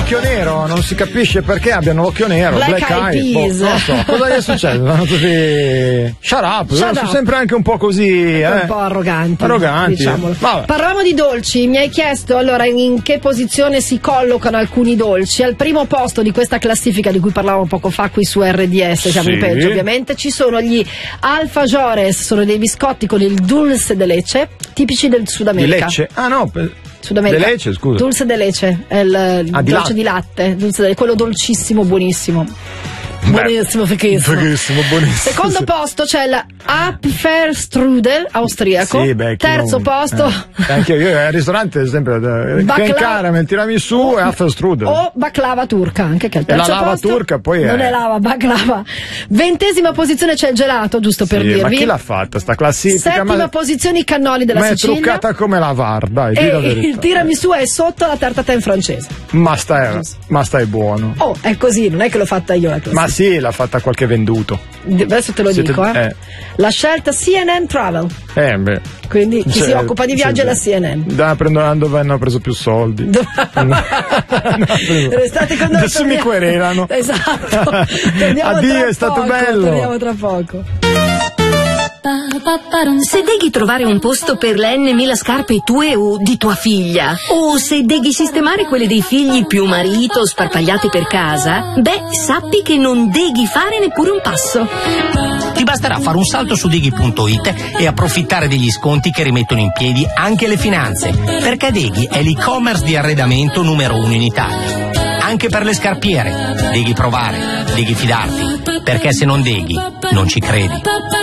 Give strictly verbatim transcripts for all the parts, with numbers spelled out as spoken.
l'occhio nero, non si capisce perché abbiano l'occhio nero. Black, Black Eyed Eye, Peas. boh, non so, cosa gli è successo? Sono tutti shut up, Shut sono up. sempre anche un po' così, eh. Un po' arroganti, Arroganti. diciamolo. Vabbè. Parlavamo di dolci, mi hai chiesto allora in che posizione si collocano alcuni dolci. Al primo posto di questa classifica di cui parlavamo poco fa qui su R D S, siamo Sì. in peggio ovviamente, ci sono gli alfajores, sono dei biscotti con il dulce de leche, tipici del Sud Di America. Lecce? Ah no, per- Sud America. De leche, scusa. Dulce de leche, è il, il Ah, di dolce latte. di latte, dulce de- quello dolcissimo, buonissimo. Buonissimo, fighissimo. Fighissimo, buonissimo. Secondo posto c'è l'Apfelstrudel austriaco. Sì, beh, chi Terzo non- posto eh. Anche io al ristorante sempre eh, Bacla- Ken Caramel, tiramisù e Apfelstrudel. o baklava turca, anche che è il E la terzo lava posto. turca poi è- non è lava, baklava. Ventesima posizione c'è il gelato, giusto per Sì, dirvi. ma chi l'ha fatta sta classifica? Settima ma, posizione i cannoli della ma è Sicilia. truccata come la V A R, dai, di la E verità. il tiramisù è sotto la tartata in francese. Ma stai, ma stai buono. Oh, è così, non è che l'ho fatta io la classifica. Ma sì, l'ha fatta qualche venduto. Adesso te lo Siete- dico, eh. eh. La scelta C N N Travel. Eh, beh. Quindi chi Cioè, si occupa di viaggi sì, è la sì. C N N. Da prendendo dove hanno preso più soldi. Restate con noi. Adesso mi torniamo- querelano. Esatto. Torniamo Addio, tra è stato poco, bello. Torniamo tra poco. Se deghi trovare un posto per le N mila scarpe tue o di tua figlia, o se deghi sistemare quelle dei figli più marito sparpagliate per casa, beh, sappi che non deghi fare neppure un passo. Ti basterà fare un salto su Deghi punto it e approfittare degli sconti che rimettono in piedi anche le finanze, perché Deghi è l'e-commerce di arredamento numero uno in Italia. Anche per le scarpiere, devi provare, devi fidarti, perché se non deghi, non ci credi.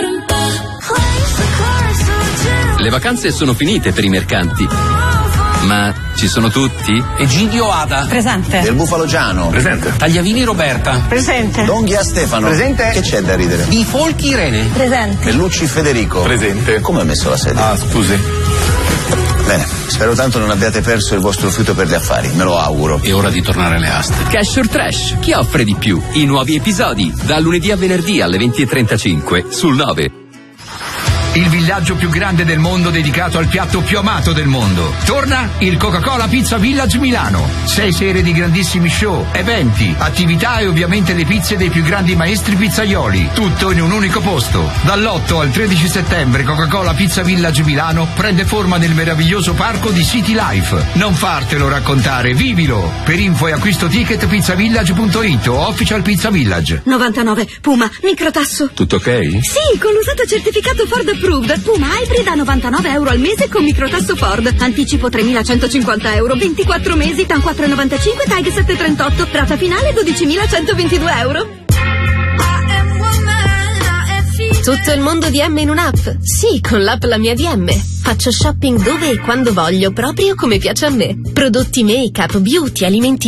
Le vacanze sono finite per i mercanti, ma ci sono tutti? Egidio Ada. Presente. Del Bufalo Giano. Presente. Tagliavini Roberta. Presente. Donghia Stefano. Presente. Che c'è da ridere? Bifolchi Irene. Presente. Bellucci Federico. Presente. Come ha messo la sedia? Ah, scusi. Bene, spero tanto non abbiate perso il vostro fiuto per gli affari, me lo auguro. È ora di tornare alle aste. Cash or Trash, chi offre di più? I nuovi episodi, da lunedì a venerdì alle venti e trentacinque sul nove. Il villaggio più grande del mondo dedicato al piatto più amato del mondo. Torna il Coca-Cola Pizza Village Milano. Sei sere di grandissimi show, eventi, attività e ovviamente le pizze dei più grandi maestri pizzaioli. Tutto in un unico posto. Dall'otto al tredici settembre Coca-Cola Pizza Village Milano prende forma nel meraviglioso parco di City Life. Non fartelo raccontare, vivilo. Per info e acquisto ticket pizzavillage punto it o Official Pizza Village. novantanove Puma, microtasso. Tutto ok? Sì, con l'usato certificato Ford Approved. Puma Hybrid a novantanove euro al mese con microtasso Ford. Anticipo tremilacentocinquanta euro, ventiquattro mesi, T A N quattro virgola novantacinque, T A G settecentotrentotto. Rata finale dodicimilacentoventidue euro. Tutto il mondo D M in un'app? Sì, con l'app La Mia D M. Faccio shopping dove e quando voglio, proprio come piace a me. Prodotti make-up, beauty, alimenti